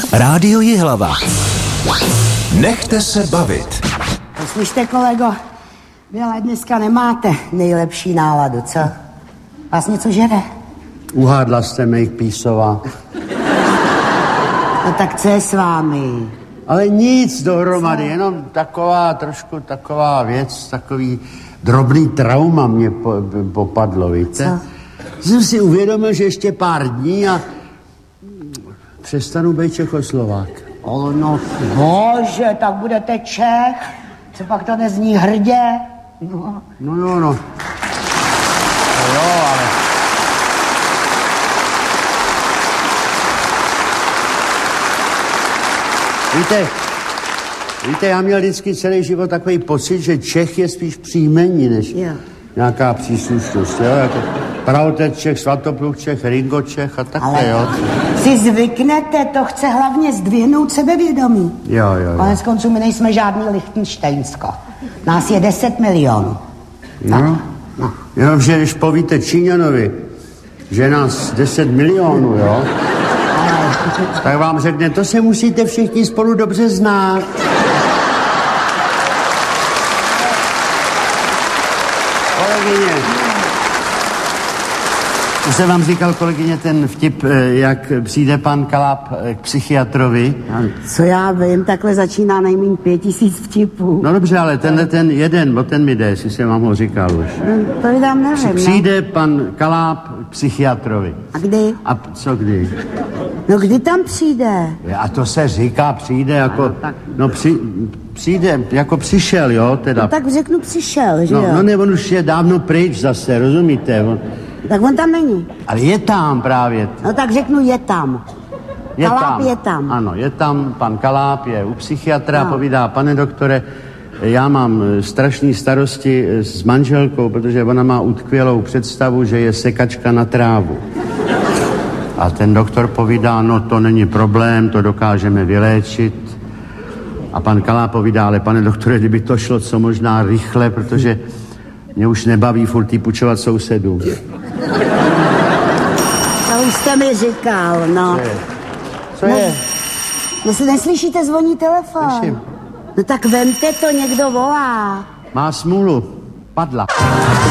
Rádio Jihlava. Nechte se bavit. Slyšte, kolego, vy ale dneska nemáte nejlepší náladu, co? Vás něco žere? Uhádla jste mých Písová. No tak co je s vámi? Ale nic dohromady, jenom trošku taková věc, takový drobný trauma mě popadlo, víte? Co? Jsem si uvědomil, že ještě pár dní a přestanu být Čechoslovák. No bože, tak budete Čech? Co pak to nezní hrdě? No jo, no. Jo, ale... Víte, já měl vždycky celý život takový pocit, že Čech je spíš příjmení, než nějaká příslušnost, jo, jako praotec Čech, Svatopluk Čech, Ringo Čech a takhle, jo. Si zvyknete, to chce hlavně zdvihnout sebevědomí. Jo. Konec konců my nejsme žádný Lichtenštejnsko. Nás je 10 milionů. No. Jenomže když povíte Číňanovi, že nás 10 milionů, jo, tak vám řekne, to se musíte všichni spolu dobře znát. Kolegyně. To jsem vám říkal, kolegyně, ten vtip, jak přijde pan Kaláb k psychiatrovi. Co já vím, takhle začíná nejméně 5000 vtipů. No dobře, ale tenhle ten jeden, o ten mi jde, jestli jsem vám ho říkal už. To vydám nevím, Přijde pan Kaláb k psychiatrovi. A kdy? A co kdy? No kdy tam přijde? A to se říká, přijde jako... Přijde, jako přišel, jo, teda. No tak řeknu přišel, že jo? No ne, on už je dávno pryč zase, rozumíte? Tak on tam není. Ale je tam právě. No tak řeknu je tam. Kaláb je tam. Ano, je tam, pan Kaláb je u psychiatra, povídá, pane doktore, já mám strašný starosti s manželkou, protože ona má utkvělou představu, že je sekačka na trávu. A ten doktor povídá, no to není problém, to dokážeme vyléčit. A pan Kaláb povídá, ale pane doktore, kdyby to šlo co možná rychle, protože mě už nebaví furt jí půjčovat sousedům. To už jste mi říkal, no. Co je? No si neslyšíte, zvoní telefon. Slyším. No tak vemte to, někdo volá. Má smůlu, padla.